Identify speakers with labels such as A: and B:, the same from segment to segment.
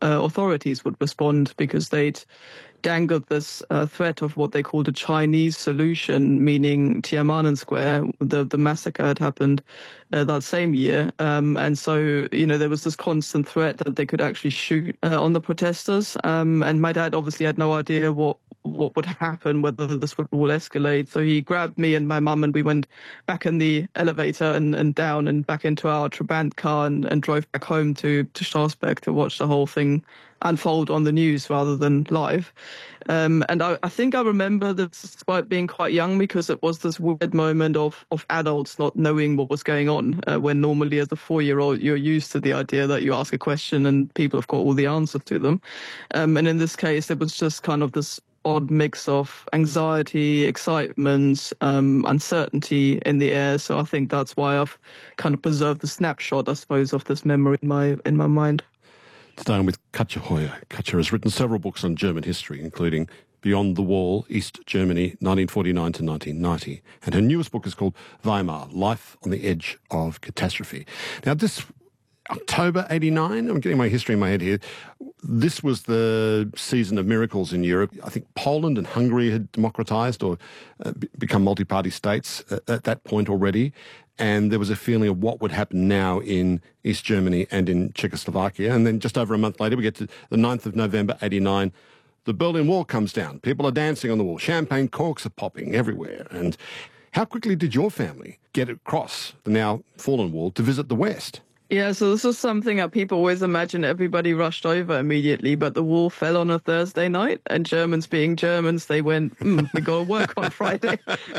A: authorities would respond, because they'd dangled this threat of what they called a Chinese solution, meaning Tiananmen Square. The massacre had happened that same year. And so, there was this constant threat that they could actually shoot on the protesters. And my dad obviously had no idea what would happen, whether this would all escalate. So he grabbed me and my mum, and we went back in the elevator and down and back into our Trabant car and drove back home to Strasbourg to watch the whole thing unfold on the news rather than live. And I think I remember this despite being quite young, because it was this weird moment of adults not knowing what was going on, when normally as a 4-year-old you're used to the idea that you ask a question and people have got all the answers to them. And in this case, it was just kind of this odd mix of anxiety, excitement, uncertainty in the air. So I think that's why I've kind of preserved the snapshot, I suppose, of this memory in my mind.
B: Starting with Katja Hoyer. Katja has written several books on German history, including Beyond the Wall, East Germany, 1949 to 1990. And her newest book is called Weimar, Life on the Edge of Catastrophe. Now, this October 89, I'm getting my history in my head here, this was the season of miracles in Europe. I think Poland and Hungary had democratized or become multi-party states at that point already. And there was a feeling of what would happen now in East Germany and in Czechoslovakia. And then just over a month later, we get to the 9th of November, 89. The Berlin Wall comes down. People are dancing on the wall. Champagne corks are popping everywhere. And how quickly did your family get across the now fallen wall to visit the West?
A: Yeah, so this was something that people always imagine everybody rushed over immediately, but the wall fell on a Thursday night, and Germans being Germans, they went, we got to work on Friday.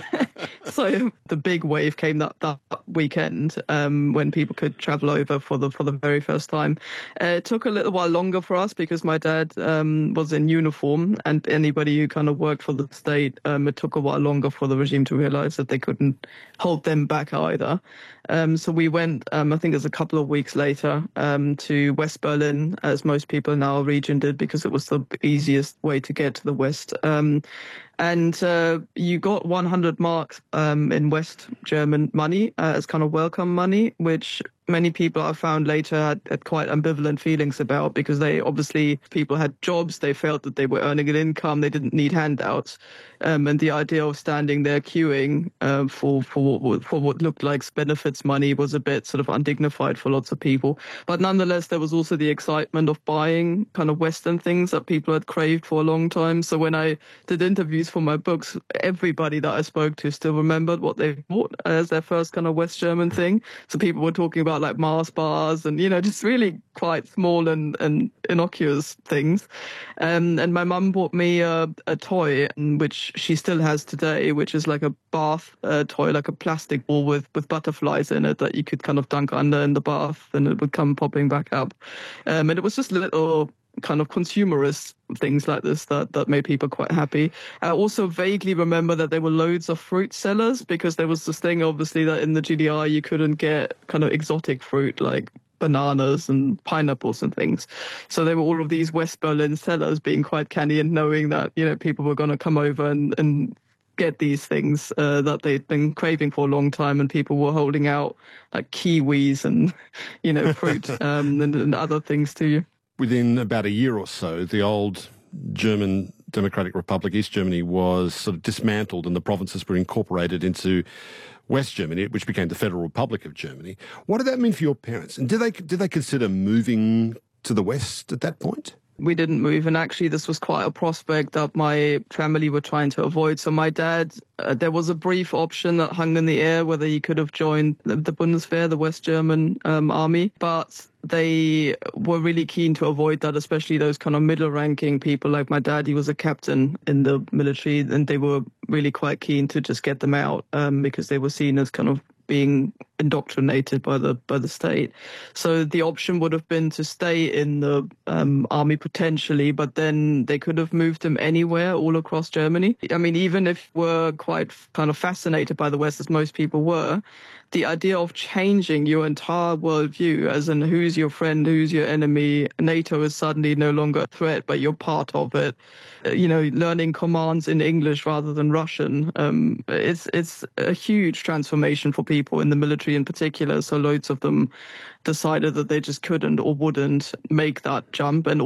A: So the big wave came that weekend, when people could travel over for the very first time. It took a little while longer for us because my dad was in uniform, and anybody who kind of worked for the state, it took a while longer for the regime to realize that they couldn't hold them back either. So we went, I think it was a couple of weeks later, to West Berlin, as most people in our region did, because it was the easiest way to get to the West. And you got 100 marks in West German money as kind of welcome money, which many people I found later had quite ambivalent feelings about, because people had jobs, they felt that they were earning an income, they didn't need handouts. And the idea of standing there queuing for what looked like benefits money was a bit sort of undignified for lots of people. But nonetheless, there was also the excitement of buying kind of Western things that people had craved for a long time. So when I did interviews for my books, everybody that I spoke to still remembered what they bought as their first kind of West German thing. So people were talking about like Mars bars and, just really quite small and innocuous things. And my mum bought me a toy, which she still has today, which is like a bath toy, like a plastic ball with butterflies in it that you could kind of dunk under in the bath and it would come popping back up. And it was just little kind of consumerist things like this that made people quite happy. I also vaguely remember that there were loads of fruit sellers, because there was this thing, obviously, that in the GDR you couldn't get kind of exotic fruit like bananas and pineapples and things. So there were all of these West Berlin sellers being quite canny and knowing that, people were going to come over and get these things that they'd been craving for a long time, and people were holding out like kiwis and, fruit and other things to you.
B: Within about a year or so, the old German Democratic Republic, East Germany, was sort of dismantled and the provinces were incorporated into West Germany, which became the Federal Republic of Germany. What did that mean for your parents? And did they consider moving to the West at that point?
A: We didn't move, and actually this was quite a prospect that my family were trying to avoid. So my dad, there was a brief option that hung in the air whether he could have joined the Bundeswehr, the West German army, but they were really keen to avoid that, especially those kind of middle-ranking people like my dad. He was a captain in the military, and they were really quite keen to just get them out because they were seen as kind of being indoctrinated by the state. So the option would have been to stay in the army potentially, but then they could have moved them anywhere all across Germany. I mean, even if we're quite kind of fascinated by the West, as most people were, the idea of changing your entire worldview, as in who's your friend, who's your enemy, NATO is suddenly no longer a threat, but you're part of it. Learning commands in English rather than Russian. It's a huge transformation for people in the military in particular. So loads of them decided that they just couldn't or wouldn't make that jump. And